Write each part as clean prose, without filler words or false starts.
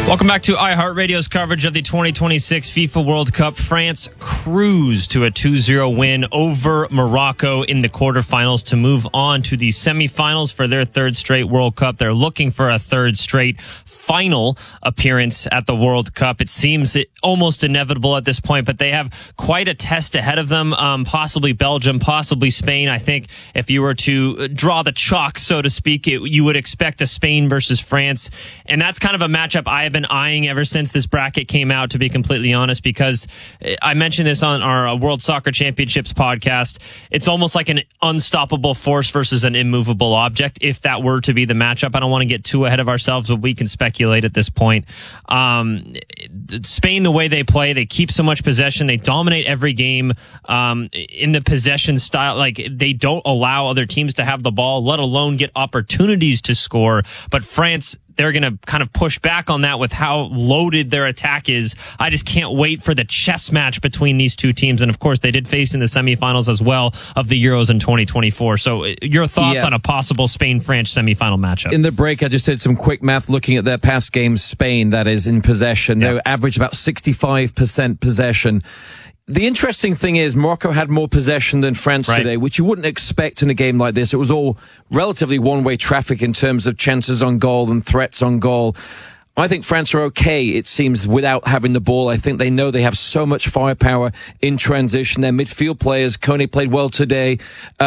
Welcome back to iHeartRadio's coverage of the 2026 FIFA World Cup. France cruised to a 2-0 win over Morocco in the quarterfinals to move on to the semifinals for their third straight World Cup. They're looking for a third straight final appearance at the World Cup. It seems almost inevitable at this point, but they have quite a test ahead of them. Possibly Belgium, possibly Spain. I think if you were to draw the chalk, so to speak, you would expect a Spain versus France. And that's kind of a matchup I have been eyeing ever since this bracket came out, to be completely honest, because I mentioned this on our World Soccer Championships podcast. It's almost like an unstoppable force versus an immovable object, if that were to be the matchup. I don't want to get too ahead of ourselves, but we can speculate at this point. Spain, the way they play, they keep so much possession. They dominate every game in the possession style. Like, they don't allow other teams to have the ball, let alone get opportunities to score. But France, they're going to kind of push back on that with how loaded their attack is. I just can't wait for the chess match between these two teams. And of course, they did face in the semifinals as well of the Euros in 2024. So your thoughts on a possible Spain-France semifinal matchup? In the break, I just did some quick math looking at their past games. Spain, that is, in possession. They average about 65% possession. The interesting thing is Morocco had more possession than France today, which you wouldn't expect in a game like this. It was all relatively one-way traffic in terms of chances on goal and threats on goal. I think France are okay, it seems, without having the ball. I think they know they have so much firepower in transition. Their midfield players, Kone played well today,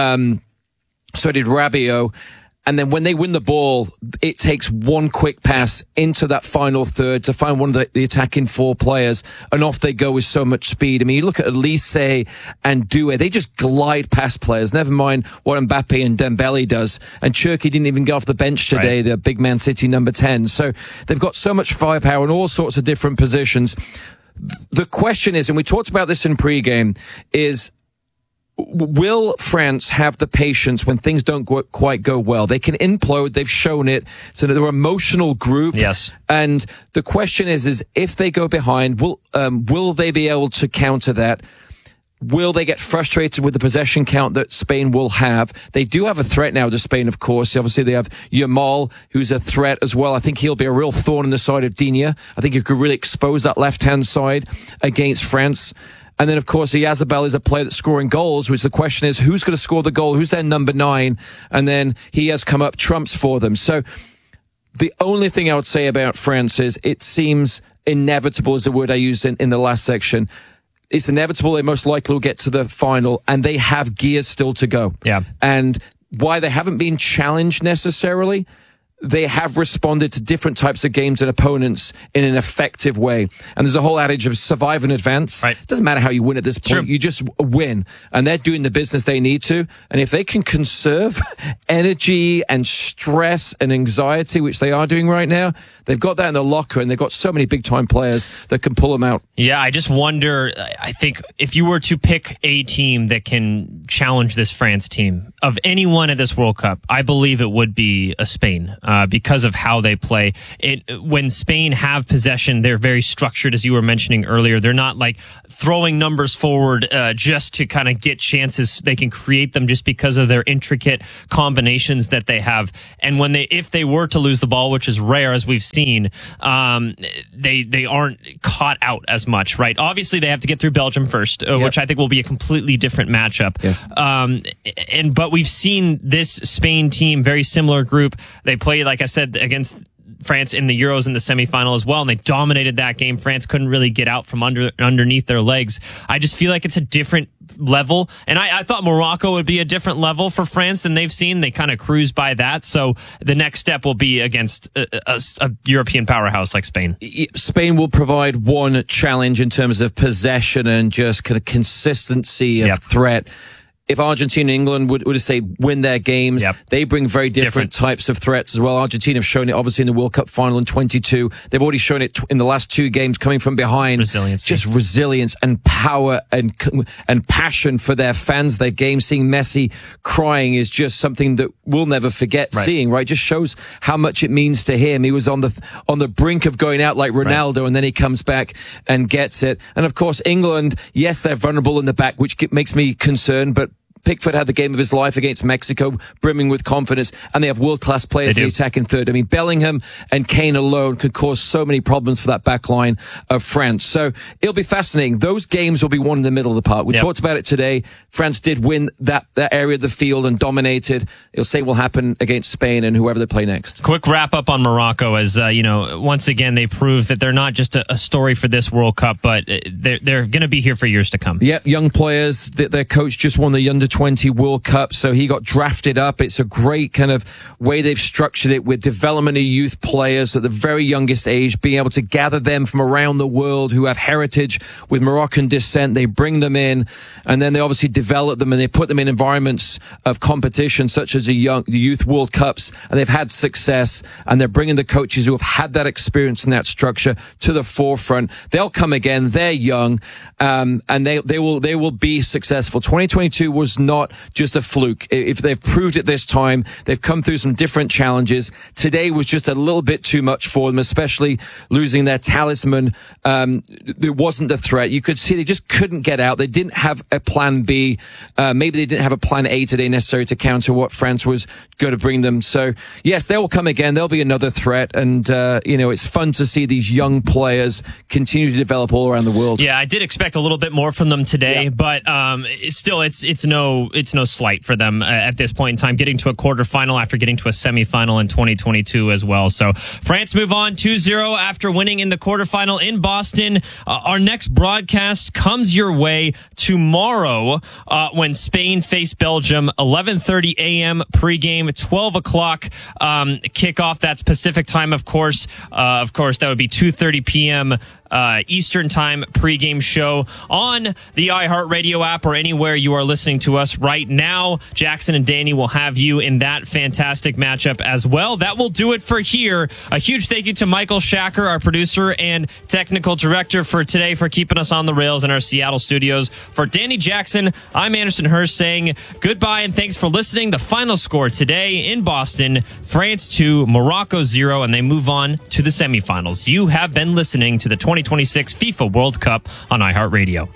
so did Rabiot. And then when they win the ball, it takes one quick pass into that final third to find one of the attacking four players, and off they go with so much speed. I mean, you look at Elise and Doué, they just glide past players, never mind what Mbappe and Dembele does. And Cherki didn't even get off the bench today, the big Man City number 10. So they've got so much firepower in all sorts of different positions. The question is, and we talked about this in pregame, is, will France have the patience when things don't quite go well? They can implode. They've shown it. So they're an emotional group. Yes. And the question is if they go behind, will they be able to counter that? Will they get frustrated with the possession count that Spain will have? They do have a threat now to Spain, of course. Obviously, they have Yamal, who's a threat as well. I think he'll be a real thorn in the side of Digne. I think he could really expose that left-hand side against France. And then, of course, Oyarzabal is a player that's scoring goals, which the question is, who's going to score the goal? Who's their number 9? And then he has come up trumps for them. So the only thing I would say about France is it seems inevitable, is the word I used in the last section. It's inevitable. They most likely will get to the final, and they have gears still to go. Yeah. And why they haven't been challenged necessarily, they have responded to different types of games and opponents in an effective way. And there's a whole adage of survive and advance. Right. It doesn't matter how you win at this point. Sure. You just win. And they're doing the business they need to. And if they can conserve energy and stress and anxiety, which they are doing right now, they've got that in the locker, and they've got so many big-time players that can pull them out. Yeah, I just wonder, I think if you were to pick a team that can challenge this France team, of anyone at this World Cup, I believe it would be a Spain. Because of how they play. When Spain have possession, they're very structured, as you were mentioning earlier. They're not like throwing numbers forward just to kind of get chances. They can create them just because of their intricate combinations that they have. And if they were to lose the ball, which is rare, as we've seen, they aren't caught out as much, right? Obviously, they have to get through Belgium first, which I think will be a completely different matchup. Yes. But we've seen this Spain team, very similar group. They play, like I said, against France in the Euros in the semifinal as well, and they dominated that game. France couldn't really get out from underneath their legs. I just feel like it's a different level, and I thought Morocco would be a different level for France than they've seen. They kind of cruise by that, so the next step will be against a European powerhouse like Spain. Spain will provide one challenge in terms of possession and just kind of consistency of threat. If Argentina and England would say win their games, they bring very different types of threats as well. Argentina have shown it obviously in the World Cup final in 22. They've already shown it in the last 2 games coming from behind. Just resilience and power and passion for their fans, their game. Seeing Messi crying is just something that we'll never forget seeing, right? Just shows how much it means to him. He was on the brink of going out like Ronaldo, and then he comes back and gets it. And of course, England, yes, they're vulnerable in the back, which makes me concerned, but Pickford had the game of his life against Mexico, brimming with confidence, and they have world-class players in the attacking third. I mean, Bellingham and Kane alone could cause so many problems for that back line of France. So it'll be fascinating. Those games will be won in the middle of the park. We talked about it today. France did win that area of the field and dominated. It'll say will happen against Spain and whoever they play next. Quick wrap up on Morocco as, once again, they prove that they're not just a story for this World Cup, but they're going to be here for years to come. Yep, young players. Their coach just won the Under-20 World Cup, so he got drafted up. It's a great kind of way they've structured it with development of youth players at the very youngest age, being able to gather them from around the world who have heritage with Moroccan descent. They bring them in, and then they obviously develop them, and they put them in environments of competition such as the Youth World Cups, and they've had success, and they're bringing the coaches who have had that experience and that structure to the forefront. They'll come again. They're young, and they will be successful. 2022 was not just a fluke. If they've proved it this time, they've come through some different challenges. Today was just a little bit too much for them, especially losing their talisman. There wasn't the threat. You could see they just couldn't get out. They didn't have a plan B. Maybe they didn't have a plan A today necessary to counter what France was going to bring them. So yes, they will come again. There'll be another threat, and it's fun to see these young players continue to develop all around the world. Yeah, I did expect a little bit more from them today, but still, it's no slight for them at this point in time, getting to a quarterfinal after getting to a semifinal in 2022 as well. So France move on 2-0 after winning in the quarterfinal in Boston. Our next broadcast comes your way tomorrow when Spain face Belgium, 11:30 a.m. pregame, 12 o'clock kickoff. That's Pacific time, of course. That would be 2:30 p.m. Eastern time pregame show on the iHeartRadio app or anywhere you are listening to us right now. Jackson and Danny will have you in that fantastic matchup as well. That will do it for here. A huge thank you to Michael Shacker, our producer and technical director for today, for keeping us on the rails in our Seattle studios. For Danny Jackson, I'm Anderson Hurst saying goodbye and thanks for listening. The final score today in Boston, France 2, Morocco 0, and they move on to the semifinals. You have been listening to the 2026 FIFA World Cup on iHeartRadio.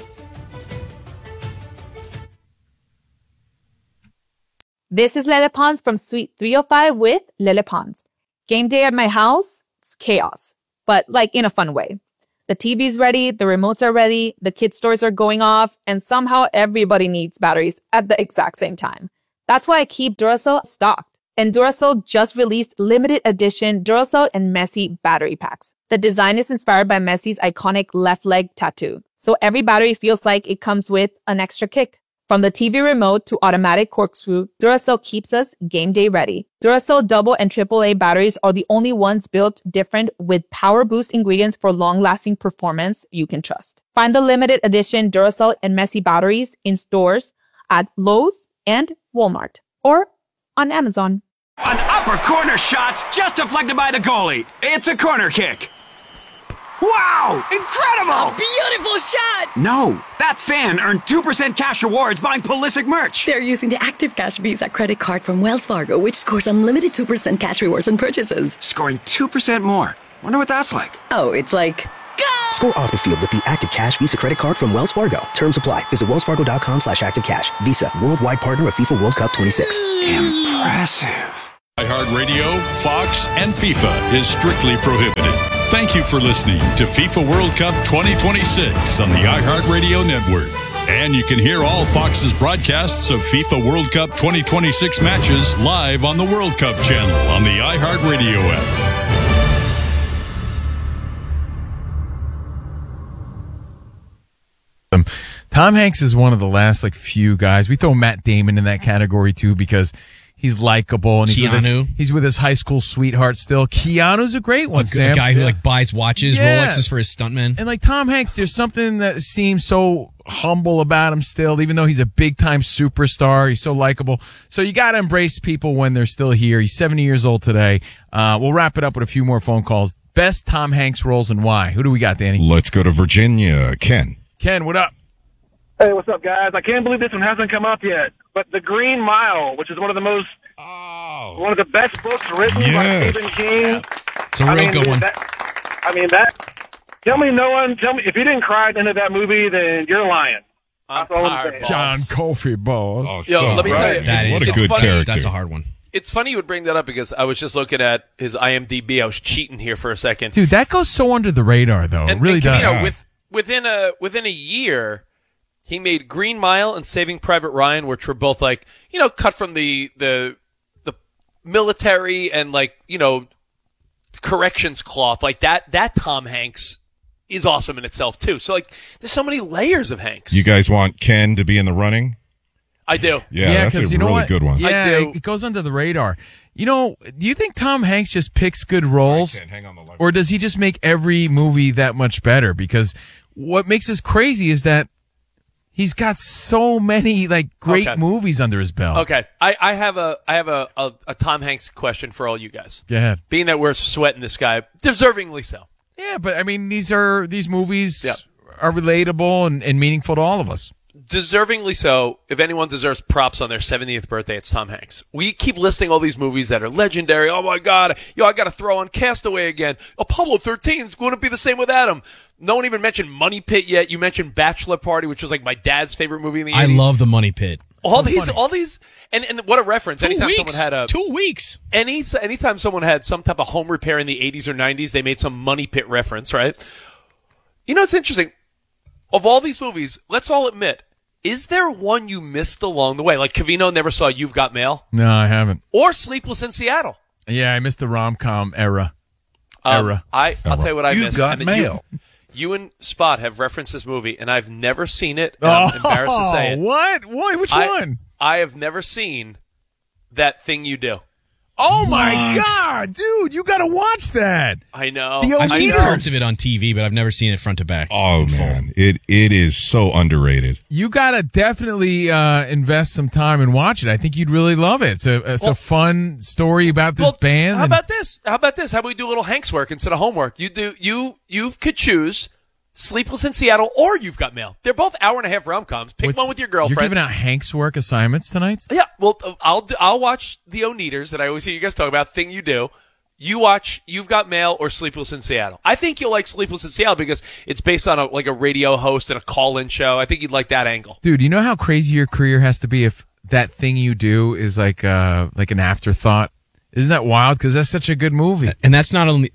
This is Lele Pons from Suite 305 with Lele Pons. Game day at my house, it's chaos, but like in a fun way. The TV's ready, the remotes are ready, the kids' toys are going off, and somehow everybody needs batteries at the exact same time. That's why I keep Duracell stocked. And Duracell just released limited edition Duracell and Messi battery packs. The design is inspired by Messi's iconic left leg tattoo. So every battery feels like it comes with an extra kick. From the TV remote to automatic corkscrew, Duracell keeps us game day ready. Duracell double and AAA batteries are the only ones built different with power boost ingredients for long-lasting performance you can trust. Find the limited edition Duracell and Messi batteries in stores at Lowe's and Walmart or on Amazon. An upper corner shot's just deflected by the goalie. It's a corner kick. Wow! Incredible! Beautiful shot! No, that fan earned 2% cash rewards buying Pulisic merch. They're using the Active Cash Visa credit card from Wells Fargo, which scores unlimited 2% cash rewards on purchases. Scoring 2% more. Wonder what that's like. Oh, it's like... Go! Score off the field with the Active Cash Visa credit card from Wells Fargo. Terms apply. Visit wellsfargo.com/activecash. Visa, worldwide partner of FIFA World Cup 26. Impressive. iHeartRadio, Fox, and FIFA is strictly prohibited. Thank you for listening to FIFA World Cup 2026 on the iHeartRadio network. And you can hear all Fox's broadcasts of FIFA World Cup 2026 matches live on the World Cup channel on the iHeartRadio app. Tom Hanks is one of the last few guys. We throw Matt Damon in that category too because he's likable and he's with his high school sweetheart still. Keanu's a great one, Sam. A guy who buys watches, Rolexes for his stuntmen. And Tom Hanks, there's something that seems so humble about him still, even though he's a big time superstar. He's so likable. So you got to embrace people when they're still here. He's 70 years old today. We'll wrap it up with a few more phone calls. Best Tom Hanks roles and why? Who do we got, Danny? Let's go to Virginia. Ken, what up? Hey, what's up, guys? I can't believe this one hasn't come up yet. But The Green Mile, which is one of the best books written by Stephen King. Yeah. It's a real good one. Tell me if you didn't cry at the end of that movie, then you're lying. I'm tired, boss. John Coffey, boss. Oh, Yo, let me tell you, what a it's good funny. character. That's a hard one. It's funny you would bring that up because I was just looking at his IMDb. I was cheating here for a second. Dude, that goes so under the radar, though. It really does. You know, within a year, he made Green Mile and Saving Private Ryan, which were both like, you know, cut from the military and like, you know, corrections cloth. Like that Tom Hanks is awesome in itself too. So like, there's so many layers of Hanks. You guys want Ken to be in the running? I do. Yeah, that's a really good one. Yeah, I do. it goes under the radar. You know, do you think Tom Hanks just picks good roles? Hang on the line. Or does he just make every movie that much better? Because what makes this crazy is that he's got so many like great movies under his belt. Okay. I have a Tom Hanks question for all you guys. Go ahead. Being that we're sweating this guy, deservingly so. Yeah, but I mean, these movies are relatable and meaningful to all of us. Deservingly so. If anyone deserves props on their 70th birthday, it's Tom Hanks. We keep listing all these movies that are legendary. Oh my God. I got to throw on Castaway again. Apollo 13 is going to be the same without him. No one even mentioned Money Pit yet. You mentioned Bachelor Party, which was like my dad's favorite movie in the 80s. I love the Money Pit. All these, and what a reference. 2 Anytime weeks. someone had 2 weeks. Anytime someone had some type of home repair in the 80s or 90s, they made some Money Pit reference, right? You know, it's interesting. Of all these movies, let's all admit, is there one you missed along the way? Like Covino never saw You've Got Mail? No, I haven't. Or Sleepless in Seattle? Yeah, I missed the rom-com era. I'll tell you what I missed. You've Got Mail. You and Spot have referenced this movie, and I've never seen it, and I'm embarrassed to say it. What? Which one? I have never seen That Thing You Do. Oh, my God, dude, you got to watch that. I know. I've seen parts of it on TV, but I've never seen it front to back. Oh, man. It is so underrated. You got to definitely invest some time and watch it. I think you'd really love it. It's a fun story about this band. How about this? How about we do a little Hanks work instead of homework? You could choose Sleepless in Seattle or You've Got Mail. They're both hour-and-a-half rom-coms. Pick one with your girlfriend. You're giving out Hanks work assignments tonight? Yeah, well, I'll watch the O-Neaters that I always hear you guys talk about, Thing You Do. You watch You've Got Mail or Sleepless in Seattle. I think you'll like Sleepless in Seattle because it's based on a radio host and a call-in show. I think you'd like that angle. Dude, you know how crazy your career has to be if That Thing You Do is like an afterthought? Isn't that wild? Because that's such a good movie. And that's not only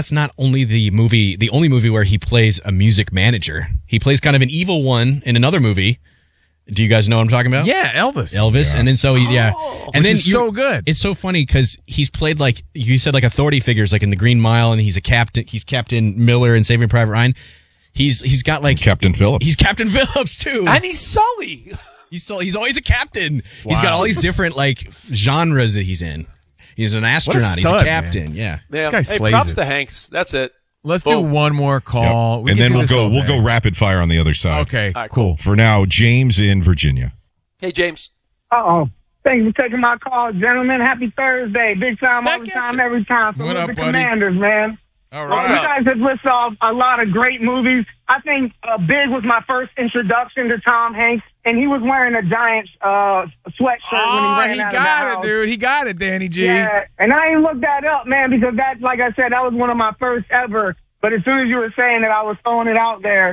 the only movie where he plays a music manager. He plays kind of an evil one in another movie. Do you guys know what I'm talking about? Yeah, Elvis. Yeah. And then and then so good. It's so funny because he's played like you said, like authority figures, like in the Green Mile, and he's a captain. He's Captain Miller in Saving Private Ryan. He's got like Captain Phillips. He's Captain Phillips too, and he's Sully. He's always a captain. Wow. He's got all these different like genres that he's in. He's an astronaut. He's a captain. Man. Yeah. This guy slays props it. to Hanks. That's it. Let's do one more call. Yep. And then we'll go rapid fire on the other side. Okay, right, cool. For now, James in Virginia. Hey, James. Thanks for taking my call, gentlemen. Happy Thursday. Big time, all the time, every time. So What up, the buddy? Commanders, man. All Well, right. you guys have listed off a lot of great movies. I think Big was my first introduction to Tom Hanks, and he was wearing a Giants sweatshirt when he ran out of the house. Dude. He got it, Danny G. Yeah, and I ain't looked that up, man, because that, like I said, that was one of my first ever. But as soon as you were saying it, I was throwing it out there.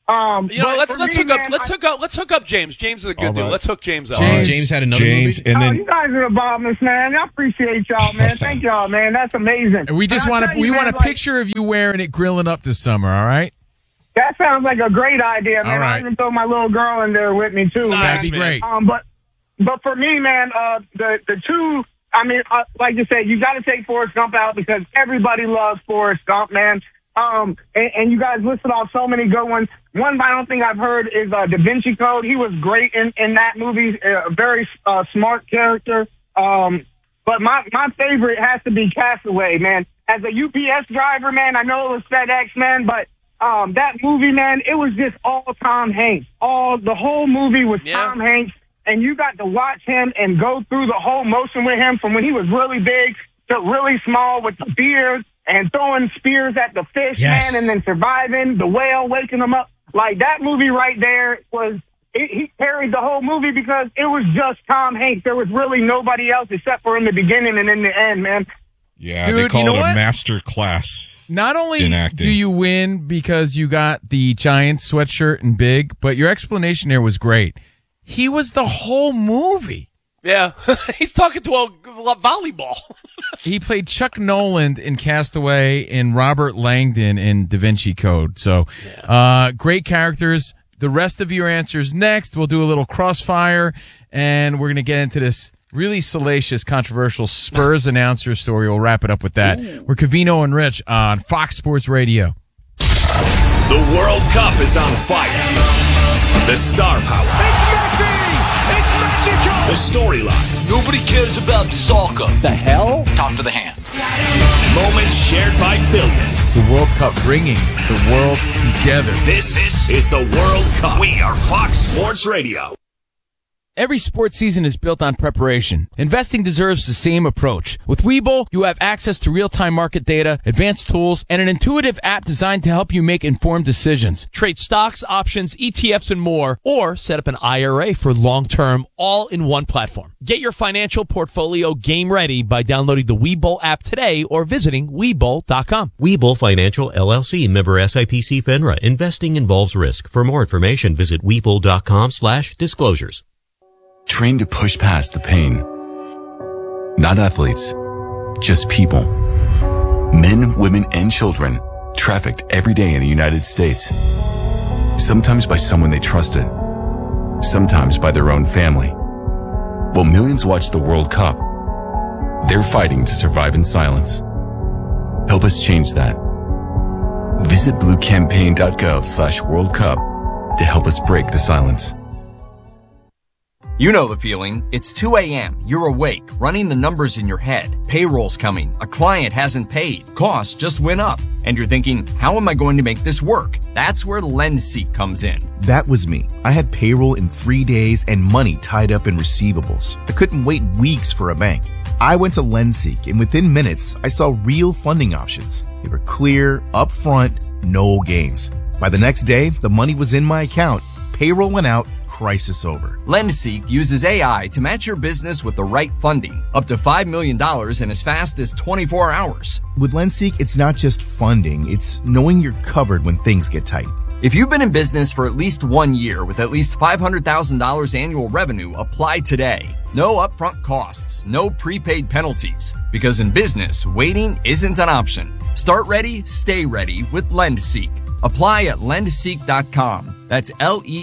Let's hook up James. James is a good dude. Let's hook James up. James had another movie. And then you guys are the bombers, man. I appreciate y'all, man. Thank y'all, man. That's amazing. And we just want a picture of you wearing it grilling up this summer, all right? That sounds like a great idea, man. All right. I even throw my little girl in there with me too, man. That'd be great. But for me, man, the two. I mean, like you said, you got to take Forrest Gump out because everybody loves Forrest Gump, man. And you guys listed off so many good ones. One I don't think I've heard is Da Vinci Code. He was great in that movie. A very smart character. But my favorite has to be Castaway, man. As a UPS driver, man, I know it was FedEx, man, but that movie, man, it was just all Tom Hanks. The whole movie was Tom Hanks, and you got to watch him and go through the whole motion with him from when he was really big to really small with the beard and throwing spears at the fish, man, and then surviving, the whale waking him up. Like, that movie right there he carried the whole movie because it was just Tom Hanks. There was really nobody else except for in the beginning and in the end, man. Yeah, Dude, they call you know it a what? master class. Not only in acting. do you win because you got the Giants sweatshirt and big, but your explanation here was great. He was the whole movie. Yeah, he's talking to a volleyball. He played Chuck Noland in Castaway and Robert Langdon in Da Vinci Code. So, great characters. The rest of your answers next. We'll do a little crossfire, and we're going to get into this really salacious, controversial Spurs announcer story. We'll wrap it up with that. We're Covino and Rich on Fox Sports Radio. The World Cup is on fire. The star power. It's Messi! It's magical! The storylines. Nobody cares about soccer. The hell? Talk to the hand. Moments shared by billions. The World Cup bringing the world together. This is the World Cup. We are Fox Sports Radio. Every sports season is built on preparation. Investing deserves the same approach. With Webull, you have access to real-time market data, advanced tools, and an intuitive app designed to help you make informed decisions. Trade stocks, options, ETFs, and more, or set up an IRA for long-term, all in one platform. Get your financial portfolio game ready by downloading the Webull app today or visiting Webull.com. Webull Financial LLC, member SIPC FINRA. Investing involves risk. For more information, visit Webull.com/disclosures. Trained to push past the pain. Not athletes, just people. Men, women, and children trafficked every day in the United States. Sometimes by someone they trusted. Sometimes by their own family. While millions watch the World Cup, they're fighting to survive in silence. Help us change that. Visit bluecampaign.gov/World Cup to help us break the silence. You know the feeling. It's 2 a.m. You're awake, running the numbers in your head. Payroll's coming. A client hasn't paid. Costs just went up. And you're thinking, how am I going to make this work? That's where LendSeek comes in. That was me. I had payroll in 3 days and money tied up in receivables. I couldn't wait weeks for a bank. I went to LendSeek, and within minutes, I saw real funding options. They were clear, upfront, no games. By the next day, the money was in my account. Payroll went out. Crisis over. LendSeek uses AI to match your business with the right funding, up to $5 million in as fast as 24 hours. With LendSeek, it's not just funding, it's knowing you're covered when things get tight. If you've been in business for at least 1 year with at least $500,000 annual revenue, apply today. No upfront costs, no prepaid penalties. Because in business, waiting isn't an option. Start ready, stay ready with LendSeek. Apply at lendseek.com. That's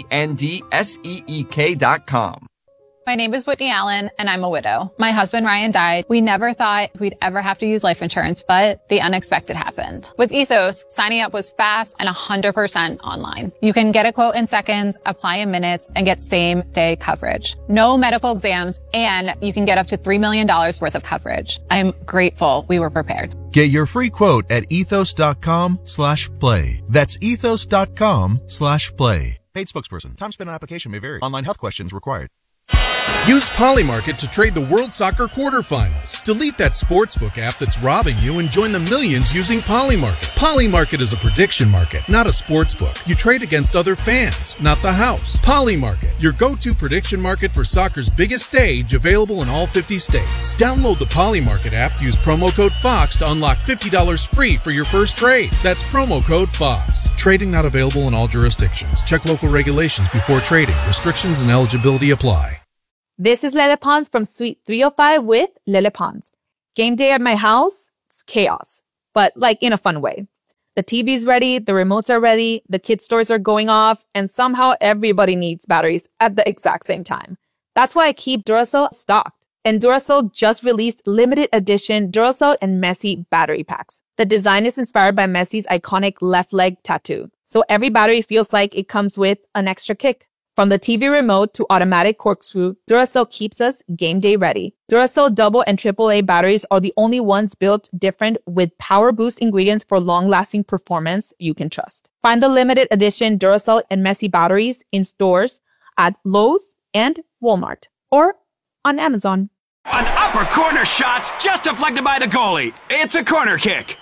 LENDSEEK.com. My name is Whitney Allen, and I'm a widow. My husband, Ryan, died. We never thought we'd ever have to use life insurance, but the unexpected happened. With Ethos, signing up was fast and 100% online. You can get a quote in seconds, apply in minutes, and get same-day coverage. No medical exams, and you can get up to $3 million worth of coverage. I'm grateful we were prepared. Get your free quote at ethos.com/play. That's ethos.com/play. Paid spokesperson. Time spent on application may vary. Online health questions required. Use Polymarket to trade the World Soccer quarterfinals. Delete that sportsbook app that's robbing you and join the millions using Polymarket. Polymarket is a prediction market, not a sportsbook. You trade against other fans, not the house. Polymarket, your go-to prediction market for soccer's biggest stage, available in all 50 states. Download the Polymarket app, use promo code FOX to unlock $50 free for your first trade. That's promo code FOX. Trading not available in all jurisdictions. Check local regulations before trading. Restrictions and eligibility apply. This is Lele Pons from Suite 305 with Lele Pons. Game day at my house, it's chaos, but like in a fun way. The TV's ready, the remotes are ready, the kids' stores are going off, and somehow everybody needs batteries at the exact same time. That's why I keep Duracell stocked. And Duracell just released limited edition Duracell and Messi battery packs. The design is inspired by Messi's iconic left leg tattoo. So every battery feels like it comes with an extra kick. From the TV remote to automatic corkscrew, Duracell keeps us game day ready. Duracell double and AAA batteries are the only ones built different with power boost ingredients for long-lasting performance you can trust. Find the limited edition Duracell and Messi batteries in stores at Lowe's and Walmart or on Amazon. An upper corner shot's just deflected by the goalie. It's a corner kick.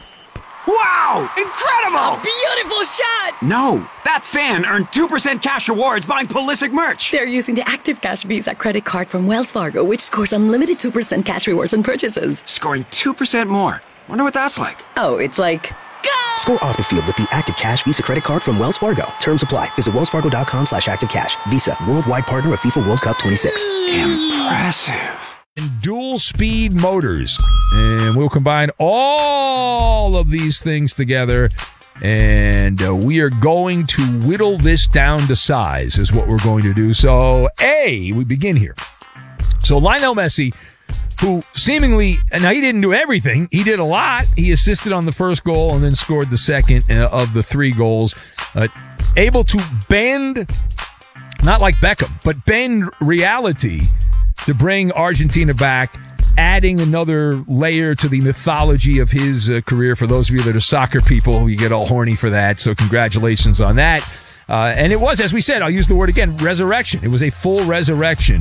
Wow! Incredible! A beautiful shot! No, that fan earned 2% cash rewards buying Pulisic merch. They're using the Active Cash Visa credit card from Wells Fargo, which scores unlimited 2% cash rewards on purchases. Scoring 2% more. Wonder what that's like. Oh, it's like... Score off the field with the Active Cash Visa credit card from Wells Fargo. Terms apply. Visit wellsfargo.com/activecash. Visa, worldwide partner of FIFA World Cup 26. Impressive. And dual speed motors. And we'll combine all of these things together. And we are going to whittle this down to size is what we're going to do. So, we begin here. So Lionel Messi, who seemingly, now he didn't do everything. He did a lot. He assisted on the first goal and then scored the second of the 3 goals. Able to bend, not like Beckham, but bend reality to bring Argentina back, adding another layer to the mythology of his career. For those of you that are soccer people, you get all horny for that. So congratulations on that. And it was, as we said, I'll use the word again, resurrection. It was a full resurrection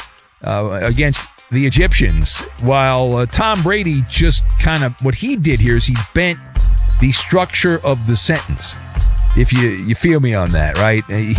against the Egyptians, while Tom Brady just kind of, what he did here is he bent the structure of the sentence. If you feel me on that, right?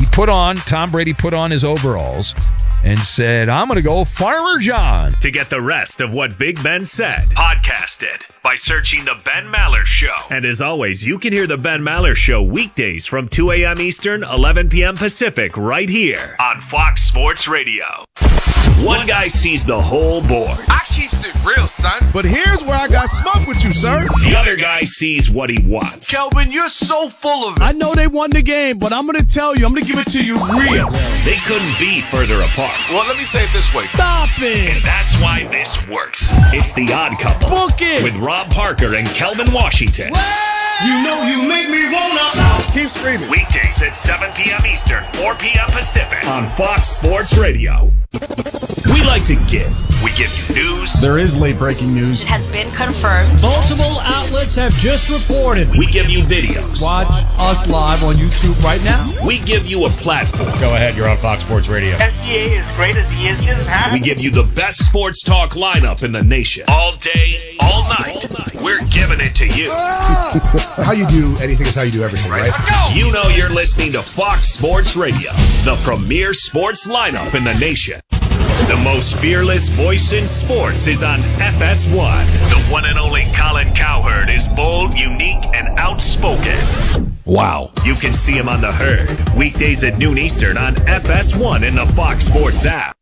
Tom Brady put on his overalls and said, I'm going to go Farmer John. To get the rest of what Big Ben said, podcast it by searching The Ben Maller Show. And as always, you can hear The Ben Maller Show weekdays from 2 a.m. Eastern, 11 p.m. Pacific, right here on Fox Sports Radio. One guy sees the whole board. I keeps it real, son. But here's where I got smoke with you, sir. The other guy sees what he wants. Kelvin, you're so full of it. I know they won the game, but I'm going to tell you, I'm going to give it to you real. They couldn't be further apart. Well, let me say it this way. Stop it. And that's why this works. It's The Odd Couple. Book it. With Rob Parker and Kelvin Washington. You know you make me wanna. Keep screaming. Weekdays at 7 p.m. Eastern, 4 p.m. Pacific on Fox Sports Radio. We like to give. We give you news. There is late breaking news. It has been confirmed. Multiple outlets have just reported. We give you videos. Watch us live on YouTube right now. We give you a platform. Go ahead, you're on Fox Sports Radio. SGA is great as he is just We give you the best sports talk lineup in the nation. All day, all night. We're giving it to you. How you do anything is how you do everything, right? Let's go. You know you're listening to Fox Sports Radio, the premier sports lineup in the nation. The most fearless voice in sports is on FS1. The one and only Colin Cowherd is bold, unique, and outspoken. Wow. You can see him on The Herd, weekdays at noon Eastern on FS1 in the Fox Sports app.